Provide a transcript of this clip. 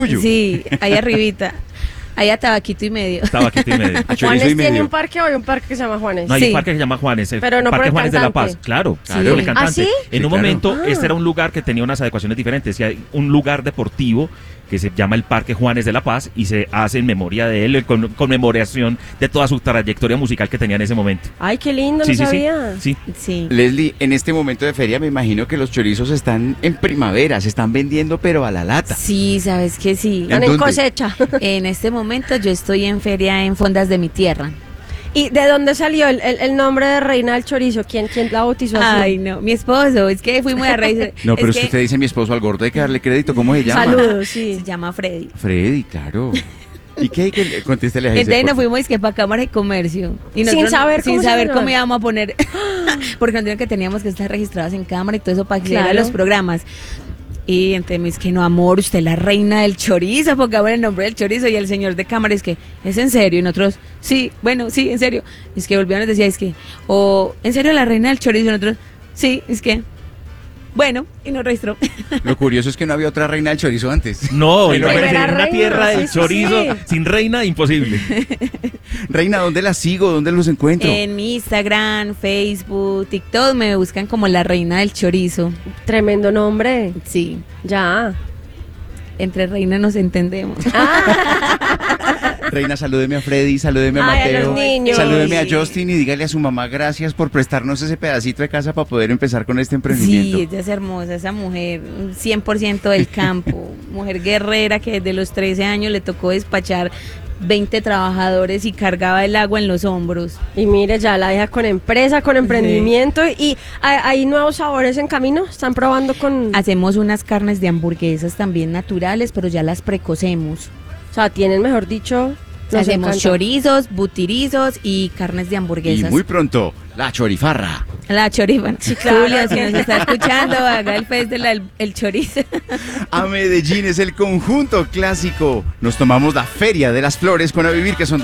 Sí, ahí arribita. Ahí a tabaquito y medio. Tabaquito y medio. A chorizo y medio. ¿Tiene un parque o hay un parque que se llama Juanes? No, hay Sí. un parque que se llama Juanes, Pero no por Parque el Juanes de la cantante. Paz. Claro, Sí. por el cantante. ¿Ah, sí? En Sí, un claro. momento, este era un lugar que tenía unas adecuaciones diferentes. Y hay un lugar deportivo que se llama el Parque Juanes de la Paz y se hace en memoria de él, con conmemoración de toda su trayectoria musical que tenía en ese momento. Ay, qué lindo, Sí, no sí, sí, sabía. sí. Sí. Leslie, en este momento de feria me imagino que los chorizos están en primavera, se están vendiendo pero a la lata. Sí, sabes que sí. Están en dónde? cosecha. En este momento yo estoy en feria en Fondas de mi tierra. ¿Y de dónde salió el nombre de Reina del Chorizo? ¿Quién la bautizó así? Ay, no, mi esposo, es que fui muy a raíz. No, pero es es que que usted dice mi esposo al gordo, hay que darle crédito, ¿cómo se llama? Saludos, sí. se llama Freddy. Freddy, claro. ¿Y qué hay que contéstele a ese? Entonces nos por favor. fuimos que para Cámara de Comercio. Y Sin nosotros saber sin cómo se saber llama. cómo íbamos a poner. Porque nos dijeron que teníamos que estar registrados en Cámara y todo eso para acceder a Claro. los programas. Y entonces me dice que no, amor, usted es la reina del chorizo, pongamos el nombre del chorizo. Y el señor de Cámara es que, ¿es en serio? Y nosotros, sí, bueno, sí, en serio. Es que volvíamos y decía, es que, o, ¿en serio la reina del chorizo? Y nosotros, sí, es que, bueno, y nos registró. Lo curioso es que no había otra reina del chorizo antes. No, Pero imagínate, era en una reina, tierra del sí, sí, chorizo, sí. sin reina, imposible. Reina, ¿dónde la sigo? ¿Dónde los encuentro? En mi Instagram, Facebook, TikTok me buscan como la reina del chorizo. Tremendo nombre. Sí, Ya. entre reina nos entendemos. Reina, salúdeme a Freddy, salúdeme a Ay, a Mateo, los niños. salúdeme a Justin y dígale a su mamá gracias por prestarnos ese pedacito de casa para poder empezar con este emprendimiento. Sí, ella es hermosa, esa mujer, 100% del campo, mujer guerrera que desde los 13 años le tocó despachar 20 trabajadores y cargaba el agua en los hombros. Y mire, ya la deja con empresa, con emprendimiento. ¿Y hay nuevos sabores en camino? ¿Están probando con...? Hacemos unas carnes de hamburguesas también naturales, pero ya las precocemos. O sea, tienen, mejor dicho... nos Hacemos encanta. chorizos, butirizos y carnes de Y hamburguesas. muy pronto, la chorifarra. La chorifa. claro. Julio, si nos está escuchando, haga el festival el chorizo. A Medellín es el conjunto clásico. Nos tomamos la Feria de las Flores con A Vivir, que son